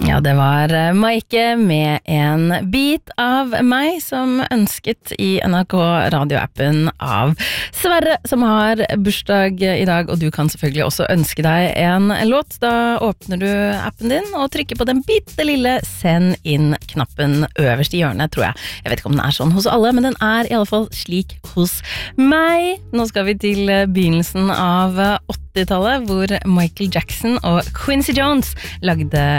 Ja, det var Maike med en bit av meg som ønsket i NRK radioappen av Sverre, som har bursdag i dag, og du kan selvfølgelig også ønske deg en låt. Da åpner du appen din og trykker på den bitte lille send inn-knappen øverst i hjørnet, tror jeg. Jeg vet ikke om den er sånn hos alle, men den er i alle fall slik hos meg. Nå skal vi til begynnelsen av 80-tallet, hvor Michael Jackson og Quincy Jones lagde